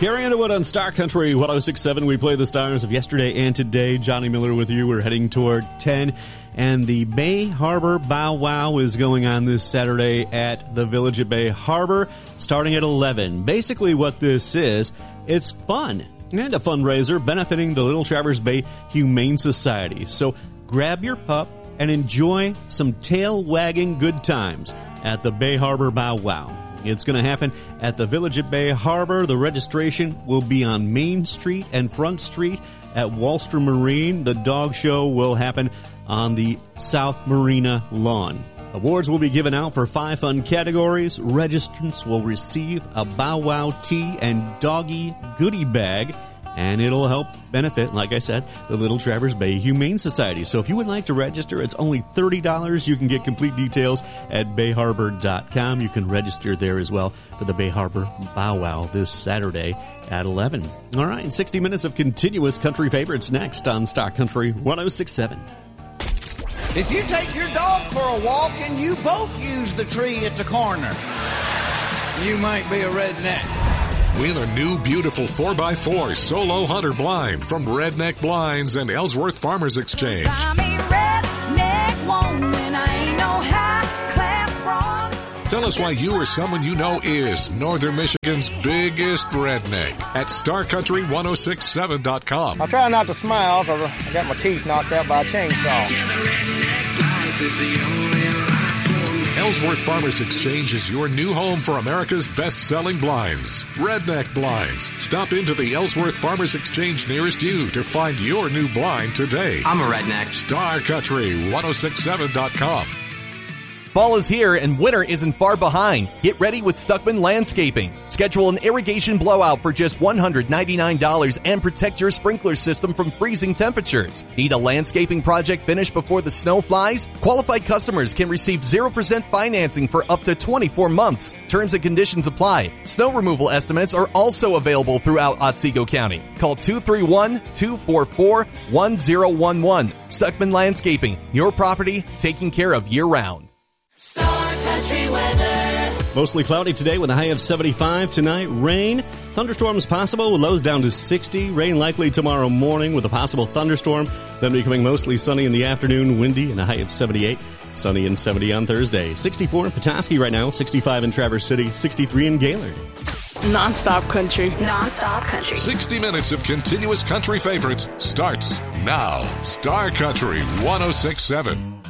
Carrie Underwood on Star Country 106.7. We play the stars of yesterday and today. Johnny Miller with you. We're heading toward 10. And the Bay Harbor Bow Wow is going on this Saturday at the Village at Bay Harbor, starting at 11. Basically what this is, it's fun and a fundraiser benefiting the Little Traverse Bay Humane Society. So grab your pup and enjoy some tail-wagging good times at the Bay Harbor Bow Wow. It's going to happen at the Village at Bay Harbor. The registration will be on Main Street and Front Street at Wallstrom Marine. The dog show will happen on the South Marina lawn. Awards will be given out for 5 fun categories. Registrants will receive a Bow Wow tea and doggy goodie bag, and it'll help benefit, like I said, the Little Traverse Bay Humane Society. So if you would like to register, it's only $30. You can get complete details at bayharbor.com. You can register there as well for the Bay Harbor Bow Wow this Saturday at 11. All right, 60 minutes of continuous country favorites next on Star Country 106.7. If you take your dog for a walk and you both use the tree at the corner, you might be a redneck. Win a new, beautiful 4x4 Solo Hunter blind from Redneck Blinds and Ellsworth Farmers Exchange. I'm a redneck woman, I ain't no high-class broad. Tell us why you or someone you know is Northern Michigan's biggest redneck at StarCountry1067.com. I try not to smile because I got my teeth knocked out by a chainsaw. Ellsworth Farmers Exchange is your new home for America's best-selling blinds, Redneck Blinds. Stop into the Ellsworth Farmers Exchange nearest you to find your new blind today. I'm a redneck. StarCountry1067.com. Fall is here and winter isn't far behind. Get ready with Stuckman Landscaping. Schedule an irrigation blowout for just $199 and protect your sprinkler system from freezing temperatures. Need a landscaping project finished before the snow flies? Qualified customers can receive 0% financing for up to 24 months. Terms and conditions apply. Snow removal estimates are also available throughout Otsego County. Call 231-244-1011. Stuckman Landscaping. Your property taken care of year-round. Star Country weather. Mostly cloudy today with a high of 75. Tonight, rain. Thunderstorms possible with lows down to 60. Rain likely tomorrow morning with a possible thunderstorm. Then becoming mostly sunny in the afternoon, windy, and a high of 78. Sunny and 70 on Thursday. 64 in Petoskey right now, 65 in Traverse City, 63 in Gaylord. Non-stop country. Non-stop country. 60 minutes of continuous country favorites starts now. Star Country 1067.